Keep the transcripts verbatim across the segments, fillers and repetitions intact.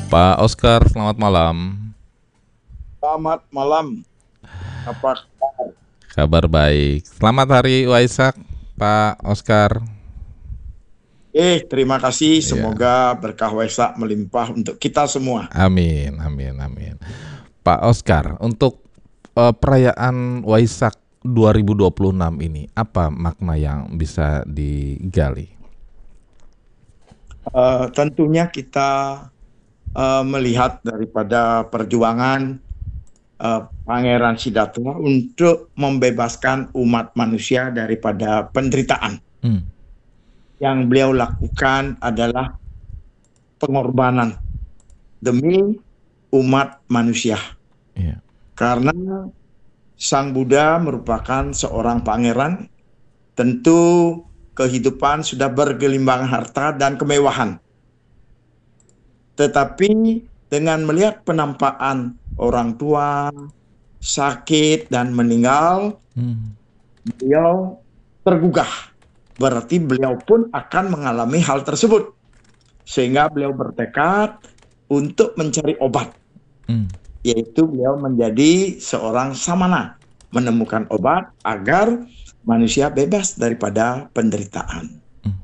Pak Oscar, selamat malam. Selamat malam. Apa kabar? Kabar baik. Selamat Hari Waisak, Pak Oscar. Eh, terima kasih. Iya. Semoga berkah Waisak melimpah untuk kita semua. Amin, amin, amin. Pak Oscar, untuk eh, perayaan Waisak dua ribu dua puluh enam ini, apa makna yang bisa digali? Eh, tentunya kita eh, melihat daripada perjuangan eh, Pangeran Siddhartha untuk membebaskan umat manusia daripada penderitaan. Hmm. Yang beliau lakukan adalah pengorbanan demi umat manusia. Iya. Karena Sang Buddha merupakan seorang pangeran, tentu kehidupan sudah bergelimbangan harta dan kemewahan. Tetapi dengan melihat penampakan orang tua, sakit, dan meninggal, Hmm. beliau tergugah. Berarti beliau pun akan mengalami hal tersebut. Sehingga beliau bertekad untuk mencari obat. Hmm. Yaitu beliau menjadi seorang samana, menemukan obat agar manusia bebas daripada penderitaan.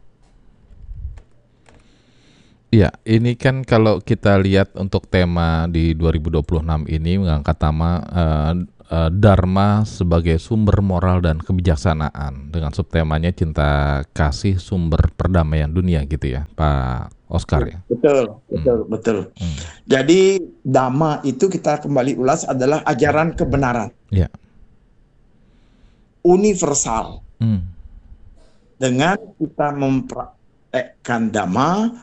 Ya, ini kan kalau kita lihat untuk tema di dua ribu dua puluh enam ini mengangkat tema eh, eh, Dharma sebagai sumber moral dan kebijaksanaan dengan subtemanya cinta kasih sumber perdamaian dunia gitu ya, Pak Oscar ya. Betul, betul, Hmm. betul. Hmm. Jadi Dhamma itu kita kembali ulas adalah ajaran kebenaran. Ya. Universal. Hmm. Dengan kita mempraktekkan Dhamma,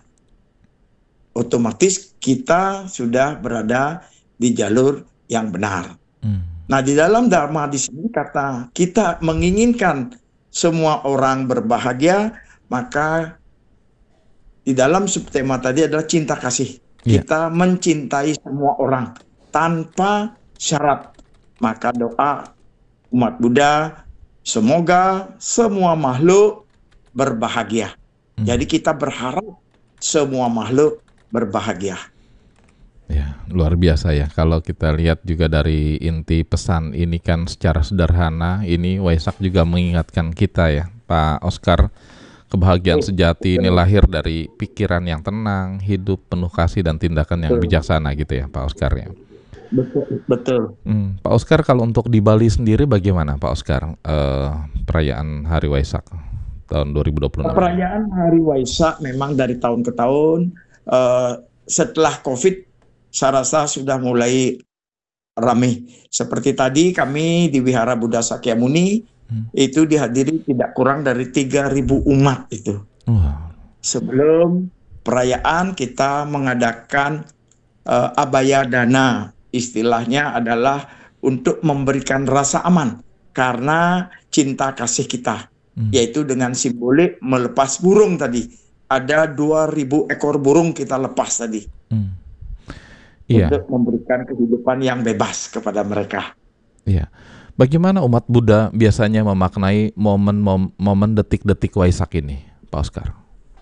otomatis kita sudah berada di jalur yang benar. Hmm. Nah, di dalam Dharma di sini kata kita menginginkan semua orang berbahagia, maka di dalam subtema tadi adalah cinta kasih. Iya. Kita mencintai semua orang tanpa syarat. Maka doa umat Buddha, semoga semua makhluk berbahagia. Hmm. Jadi kita berharap semua makhluk berbahagia. Ya, luar biasa ya. Kalau kita lihat juga dari inti pesan ini kan secara sederhana, ini Waisak juga mengingatkan kita ya, Pak Oscar, kebahagiaan sejati ini lahir dari pikiran yang tenang, hidup penuh kasih dan tindakan yang bijaksana gitu ya, Pak Oscar ya. Betul, betul. Hmm, Pak Oscar, kalau untuk di Bali sendiri bagaimana, Pak Oscar, eh, perayaan Hari Waisak tahun dua ribu dua puluh enam? Perayaan Hari Waisak memang dari tahun ke tahun, uh, setelah COVID, saya rasa sudah mulai ramai. Seperti tadi kami di Wihara Buddha Sakyamuni, hmm. itu dihadiri tidak kurang dari tiga ribu umat itu. Wow. Sebelum perayaan kita mengadakan uh, abaya dana. Istilahnya adalah untuk memberikan rasa aman karena cinta kasih kita, hmm. yaitu dengan simbolik melepas burung tadi. Ada dua ribu ekor burung kita lepas tadi, hmm. Iya. untuk memberikan kehidupan yang bebas kepada mereka. Iya. Bagaimana umat Buddha biasanya memaknai momen-momen detik-detik Waisak ini, Pak Oscar?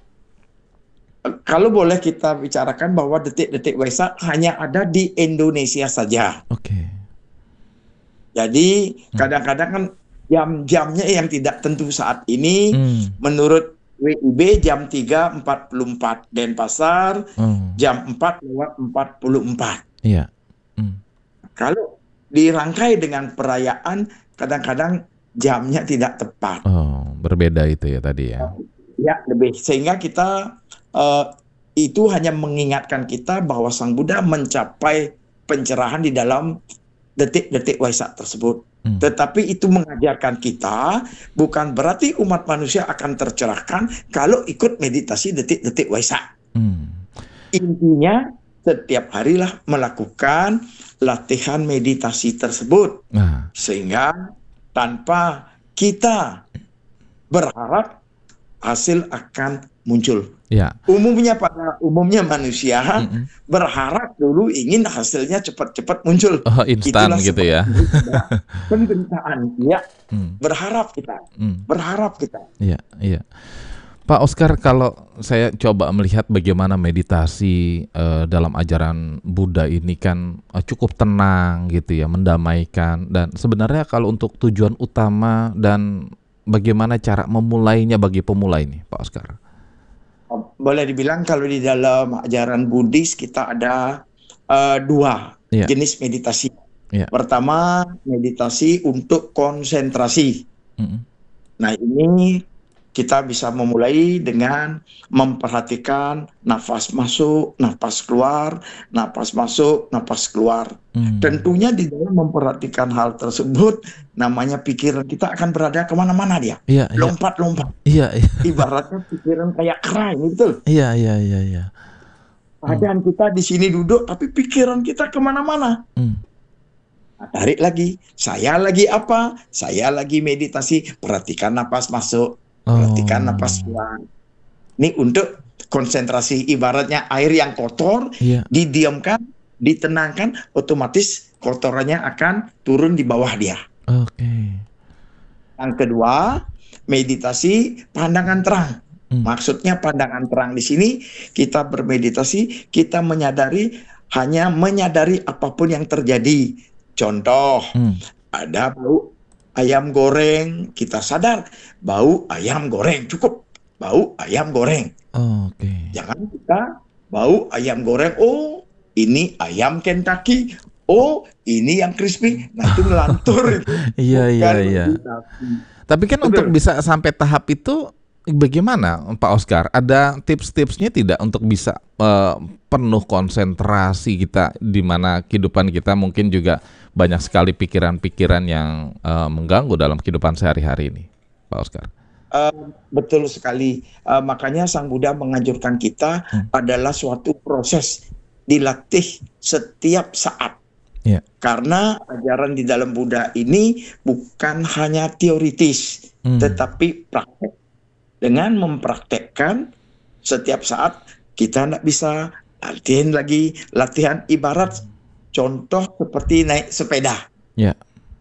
Kalau boleh kita bicarakan bahwa detik-detik Waisak hanya ada di Indonesia saja. Oke. Okay. Jadi kadang-kadang kan jam-jamnya yang tidak tentu saat ini. Hmm. Menurut W I B jam tiga empat puluh empat, Denpasar hmm. jam empat lewat empat puluh empat. Iya. Hmm. Kalau dirangkai dengan perayaan kadang-kadang jamnya tidak tepat. Oh, berbeda itu ya tadi ya. Ya, lebih. Sehingga kita uh, itu hanya mengingatkan kita bahwa Sang Buddha mencapai pencerahan di dalam detik-detik Waisak tersebut. Hmm. Tetapi itu mengajarkan kita bukan berarti umat manusia akan tercerahkan kalau ikut meditasi detik-detik Waisak. Hmm. Intinya setiap harilah melakukan latihan meditasi tersebut. Nah. Sehingga tanpa kita berharap hasil akan muncul. Ya. Umumnya pada umumnya manusia mm-mm. berharap dulu ingin hasilnya cepat-cepat muncul. Oh, instan gitu ya. Penderitaan, ya. Hmm. Berharap kita, hmm. berharap kita. Iya, iya. Pak Oscar, kalau saya coba melihat bagaimana meditasi eh, dalam ajaran Buddha ini kan eh, cukup tenang gitu ya, mendamaikan. Dan sebenarnya kalau untuk tujuan utama dan bagaimana cara memulainya bagi pemula ini, Pak Oscar? Boleh dibilang kalau di dalam ajaran Buddhis kita ada uh, dua Iya, jenis meditasi. iya. Pertama, meditasi untuk konsentrasi. Mm-mm. Nah, ini kita bisa memulai dengan memperhatikan nafas masuk, nafas keluar, nafas masuk, nafas keluar. Mm. Tentunya di dalam memperhatikan hal tersebut, namanya pikiran kita akan berada kemana-mana dia. Iya, iya, Lompat-lompat. iya, iya, Ibaratnya pikiran kayak kera, ini betul. iya, iya, iya, iya. Keadaan kita di sini duduk, tapi pikiran kita kemana-mana. Mm. Nah, tarik lagi. Saya lagi apa? Saya lagi meditasi. Perhatikan nafas masuk. Perhatikan Oh, nafas keluar. Ini untuk konsentrasi. Ibaratnya air yang kotor, iya, didiamkan, ditenangkan, otomatis kotorannya akan turun di bawah dia. oke. Yang kedua, meditasi pandangan terang. Mm. Maksudnya pandangan terang di sini kita bermeditasi, kita menyadari, hanya menyadari apapun yang terjadi. Contoh, Mm. ada bau ayam goreng, kita sadar bau ayam goreng, cukup bau ayam goreng. Oke. Jangan kita bau ayam goreng, oh ini ayam Kentucky, oh ini yang crispy, nah itu ngelantur. Iya, iya, Bukan iya. meditasi. Tapi kan Betul. untuk bisa sampai tahap itu bagaimana, Pak Oscar? Ada tips-tipsnya tidak untuk bisa eh, penuh konsentrasi kita, di mana kehidupan kita mungkin juga banyak sekali pikiran-pikiran yang eh, mengganggu dalam kehidupan sehari-hari ini, Pak Oscar? Uh, betul sekali. Uh, makanya Sang Buddha menganjurkan kita Hmm. adalah suatu proses dilatih setiap saat. Iya. Karena ajaran di dalam Buddha ini bukan hanya teoritis, Hmm. tetapi praktek. Dengan mempraktekkan setiap saat kita tidak bisa latihan lagi, latihan ibarat contoh seperti naik sepeda. Ya.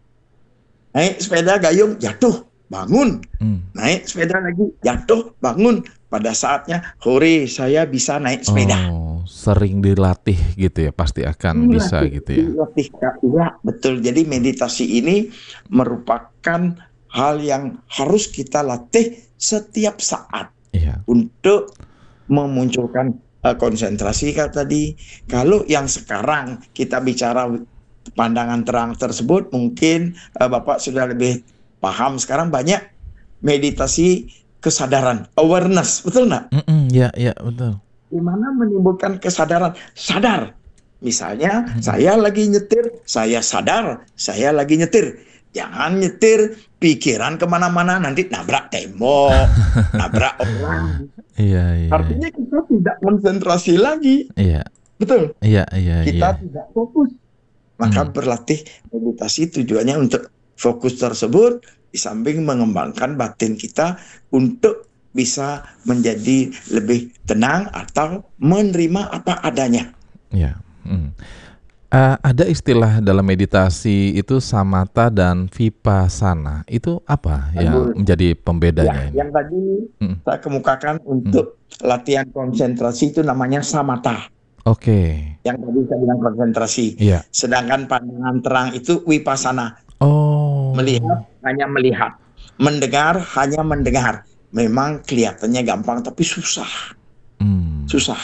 Naik sepeda gayung jatuh, bangun. Hmm. Naik sepeda lagi jatuh, bangun. Pada saatnya, hore saya bisa naik sepeda. Oh, sering dilatih gitu ya, pasti akan bisa Dilatih, gitu ya. dilatih, Kak. Ya, betul. Jadi meditasi ini merupakan hal yang harus kita latih setiap saat Iya. untuk memunculkan uh, konsentrasi Kak tadi. Kalau yang sekarang kita bicara pandangan terang tersebut, mungkin uh, Bapak sudah lebih paham. Sekarang banyak meditasi kesadaran, awareness, betul nggak? Mm-mm, ya, ya, betul. Gimana menimbulkan kesadaran? Sadar. Misalnya, Mm-mm. saya lagi nyetir, saya sadar, saya lagi nyetir. Jangan nyetir, pikiran kemana-mana, nanti nabrak tembok, nabrak orang. Iya, iya. Artinya kita tidak konsentrasi lagi. Iya, Betul. iya, iya, Kita iya. tidak fokus. Maka Hmm. berlatih meditasi tujuannya untuk fokus tersebut, di samping mengembangkan batin kita untuk bisa menjadi lebih tenang atau menerima apa adanya. Ya. Hmm. Eh, ada istilah dalam meditasi itu samatha dan vipassana. Itu apa yang Bagus. menjadi pembedanya Ya, ini? yang tadi Mm. saya kemukakan untuk latihan konsentrasi itu namanya samatha. Oke. Yang tadi saya bilang konsentrasi. Iya. Sedangkan pandangan terang itu vipassana. Oh. Melihat hanya melihat, mendengar hanya mendengar. Memang kelihatannya gampang tapi susah, Hmm. susah.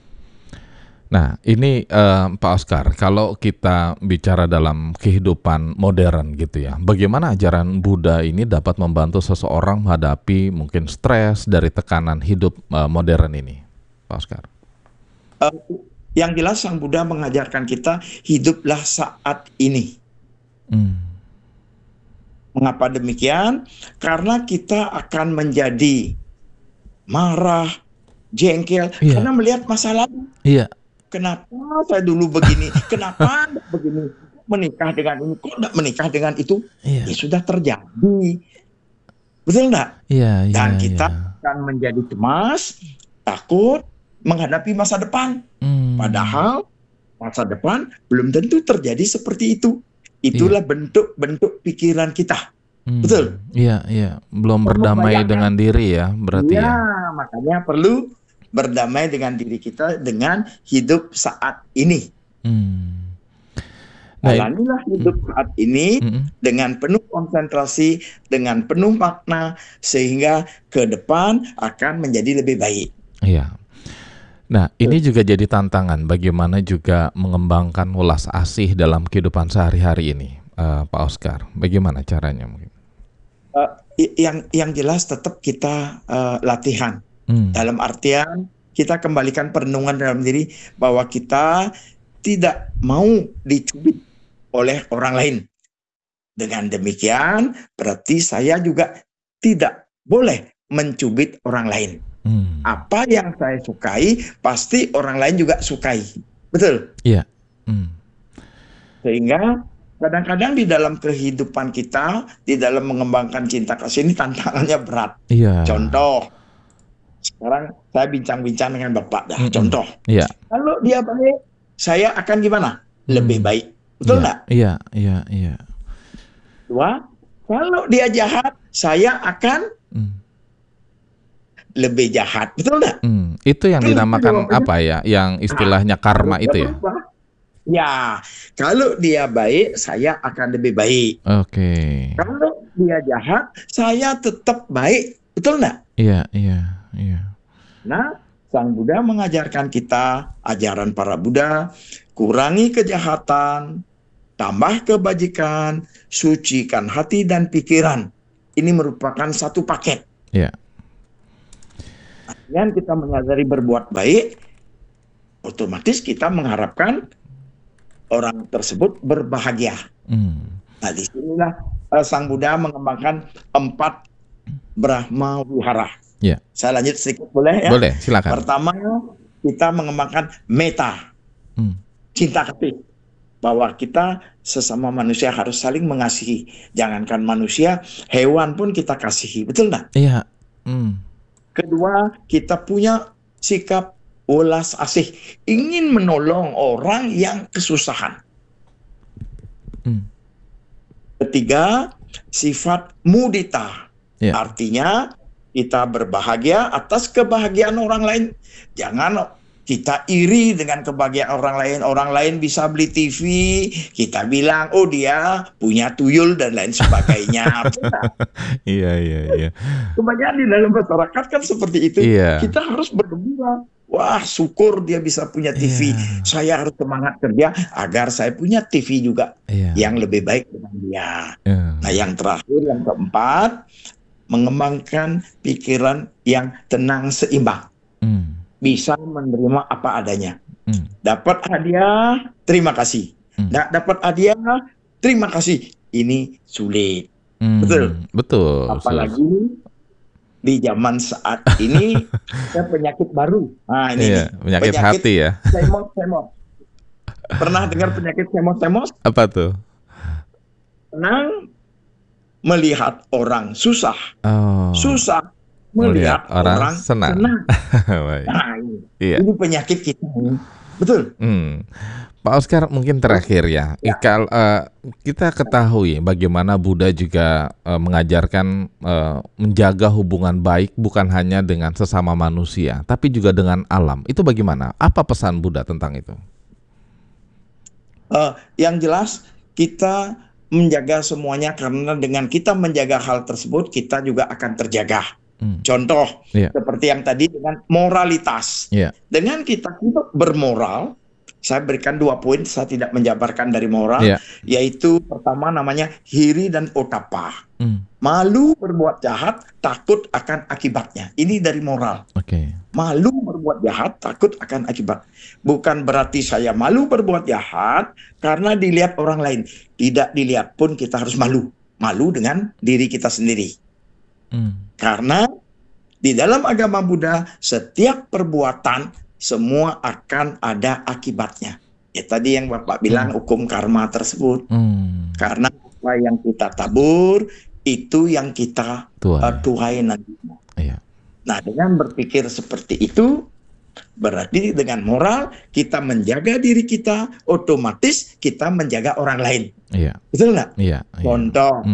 Nah, ini eh, Pak Oscar, kalau kita bicara dalam kehidupan modern gitu ya, bagaimana ajaran Buddha ini dapat membantu seseorang menghadapi mungkin stres dari tekanan hidup eh, modern ini, Pak Oscar? Uh, yang jelas Sang Buddha mengajarkan kita hiduplah saat ini. Hmm. Mengapa demikian? Karena kita akan menjadi marah, jengkel, Iya. karena melihat masa lalu. Iya. Kenapa saya dulu begini? Kenapa enggak begini? Menikah dengan ini, kok enggak menikah dengan itu? Iya. Ya sudah terjadi. Betul enggak? Iya, iya, Dan kita iya. akan menjadi cemas, takut menghadapi masa depan. Hmm. Padahal masa depan belum tentu terjadi seperti itu. Itulah bentuk-bentuk pikiran kita. Hmm, Betul? iya, iya. Belum Kamu berdamai bayangkan, dengan diri ya, berarti ya, ya. makanya perlu berdamai dengan diri kita dengan hidup saat ini. Hmm. Nah, in- Jalanilah hmm, hidup saat ini hmm, hmm. dengan penuh konsentrasi, dengan penuh makna, sehingga ke depan akan menjadi lebih baik. Iya. Nah, ini juga jadi tantangan bagaimana juga mengembangkan welas asih dalam kehidupan sehari-hari ini, eh, Pak Oscar. Bagaimana caranya mungkin? Eh, yang yang jelas tetap kita eh, latihan. Hmm, Dalam artian kita kembalikan perenungan dalam diri bahwa kita tidak mau dicubit oleh orang lain. Dengan demikian, berarti saya juga tidak boleh mencubit orang lain. hmm. Apa yang saya sukai, pasti orang lain juga sukai. Betul? Iya. Hmm, Sehingga kadang-kadang di dalam kehidupan kita, di dalam mengembangkan cinta kasih ini tantangannya berat. iya. Contoh, sekarang saya bincang-bincang dengan Bapak dah. Mm-mm. Contoh, Iya. kalau dia baik, saya akan gimana? Lebih Hmm. baik. Betul Iya, nggak? iya, iya, iya. Dua, kalau dia jahat, saya akan Hmm. lebih jahat. Betul nggak? Hmm. Itu yang Kan itu dinamakan jawabannya. apa ya? Yang istilahnya karma Harusnya itu ya? berubah. Ya, kalau dia baik, saya akan lebih baik. Oke. Kalau dia jahat, saya tetap baik. Betul nggak? Iya, iya, iya. Nah, Sang Buddha mengajarkan kita, ajaran para Buddha, kurangi kejahatan, tambah kebajikan, sucikan hati dan pikiran. Ini merupakan satu paket. Iya. Dengan kita menyadari berbuat baik, otomatis kita mengharapkan orang tersebut berbahagia. Hmm. Nah, disinilah uh, Sang Buddha mengembangkan empat Brahma Wihara. Iya. Saya lanjut sedikit boleh ya? Boleh, silakan. Pertama, kita mengembangkan metta, Hmm. cinta kasih. Bahwa kita sesama manusia harus saling mengasihi. Jangankan manusia, hewan pun kita kasihi. Betul nggak? Iya. Hmm. Kedua, kita punya sikap welas asih. Ingin menolong orang yang kesusahan. Hmm. Ketiga, sifat mudita. Iya. Artinya, kita berbahagia atas kebahagiaan orang lain. Jangan kita iri dengan kebahagiaan orang lain. Orang lain bisa beli T V, kita bilang, oh dia punya tuyul dan lain sebagainya. Iya, iya, iya. Kebanyakan di dalam masyarakat kan seperti itu. Iya. Kita harus bergembira. Wah, syukur dia bisa punya T V. Iya. Saya harus semangat kerja agar saya punya T V juga Iya. yang lebih baik dengan dia. Iya. Nah, yang terakhir, yang keempat, mengembangkan pikiran yang tenang seimbang. Hmm. Bisa menerima apa adanya. Hmm. Dapat hadiah, terima kasih. Hmm. Nggak dapat hadiah, terima kasih. Ini sulit. Hmm. Betul? Betul. Apalagi di zaman saat ini, saya penyakit baru. Nah, ini Iya, nih. penyakit hati ya. Semos-semos. Pernah dengar penyakit semos-semos? Apa tuh? Senang melihat orang susah. Oh. Susah Melihat melihat orang orang, senang. senang. Baik. Nah, ini. Iya. Ini penyakit kita. Betul? Hmm. Pak Oscar, mungkin terakhir ya. Ya. Kal- eh, kita ketahui bagaimana Buddha juga eh, mengajarkan eh, menjaga hubungan baik bukan hanya dengan sesama manusia, tapi juga dengan alam. Itu bagaimana? Apa pesan Buddha tentang itu? Uh, yang jelas kita menjaga semuanya karena dengan kita menjaga hal tersebut kita juga akan terjaga. Hmm. Contoh Iya. seperti yang tadi dengan moralitas. Iya. Dengan kita hidup bermoral, saya berikan dua poin, saya tidak menjabarkan dari moral, Iya. yaitu pertama namanya hiri dan otapa. Hmm. Malu berbuat jahat, takut akan akibatnya. Ini dari moral. Oke. Malu berbuat jahat, takut akan akibat. Bukan berarti saya malu berbuat jahat karena dilihat orang lain. Tidak dilihat pun kita harus malu. Malu dengan diri kita sendiri. Hmm. Karena di dalam agama Buddha, setiap perbuatan semua akan ada akibatnya. Ya tadi yang Bapak bilang hukum karma tersebut. Hmm. Karena apa yang kita tabur, itu yang kita Tuai. uh, tuai nantinya. Iya. Nah, dengan berpikir seperti itu, berarti dengan moral kita menjaga diri kita, otomatis kita menjaga orang lain. Iya. Betul nggak? Iya. Iya. Contoh, Hmm.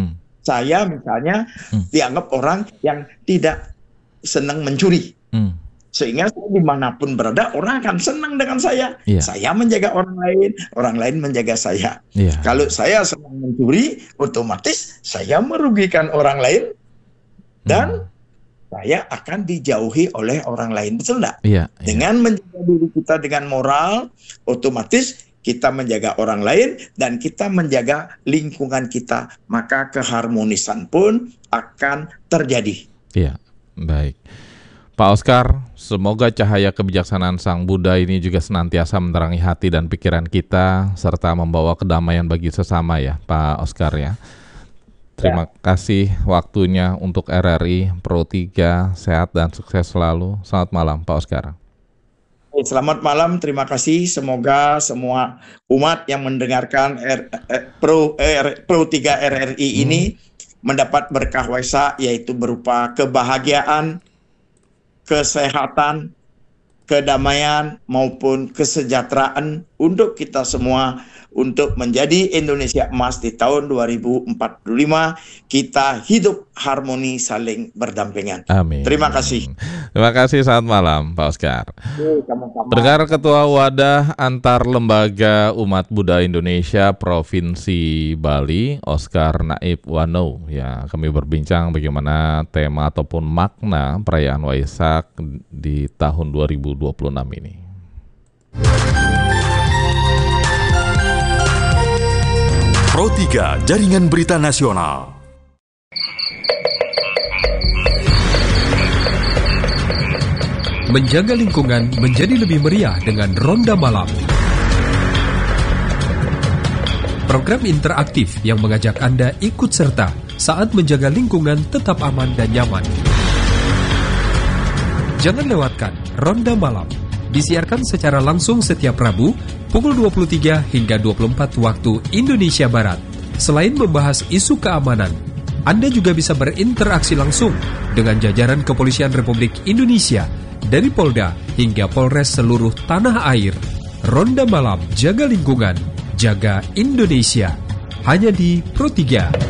saya misalnya hmm. dianggap orang yang tidak senang mencuri. Hmm. Sehingga dimanapun berada, orang akan senang dengan saya. Yeah. Saya menjaga orang lain, orang lain menjaga saya. Yeah. Kalau saya senang mencuri, otomatis saya merugikan orang lain dan hmm. saya akan dijauhi oleh orang lain. Betul enggak? Yeah. Yeah. Dengan menjaga diri kita dengan moral, otomatis kita menjaga orang lain dan kita menjaga lingkungan kita. Maka keharmonisan pun akan terjadi. Iya, baik. Pak Oskar, semoga cahaya kebijaksanaan Sang Buddha ini juga senantiasa menerangi hati dan pikiran kita, serta membawa kedamaian bagi sesama ya, Pak Oskar ya. Terima ya. kasih waktunya untuk R R I Pro tiga, sehat dan sukses selalu. Selamat malam Pak Oskar. Selamat malam, terima kasih. Semoga semua umat yang mendengarkan R, eh, Pro, eh, Pro tiga R R I hmm. ini mendapat berkah Waisak, yaitu berupa kebahagiaan, kesehatan, kedamaian maupun kesejahteraan untuk kita semua, untuk menjadi Indonesia emas di tahun dua ribu empat puluh lima. Kita hidup harmoni saling berdampingan. Amin. Terima kasih. Terima kasih, selamat malam Pak Oskar. Pendengar Ketua Wadah Antar Lembaga Umat Buddha Indonesia Provinsi Bali, Oskar Naib Wano. Ya, kami berbincang bagaimana tema ataupun makna perayaan Waisak di tahun dua ribu dua puluh enam ini. Pro tiga, Jaringan Berita Nasional. Menjaga lingkungan menjadi lebih meriah dengan Ronda Malam. Program interaktif yang mengajak Anda ikut serta saat menjaga lingkungan tetap aman dan nyaman. Jangan lewatkan Ronda Malam. Disiarkan secara langsung setiap Rabu pukul dua puluh tiga hingga dua puluh empat waktu Indonesia Barat. Selain membahas isu keamanan, Anda juga bisa berinteraksi langsung dengan jajaran Kepolisian Republik Indonesia dari Polda hingga Polres seluruh tanah air. Ronda Malam, jaga lingkungan, jaga Indonesia. Hanya di Pro tiga.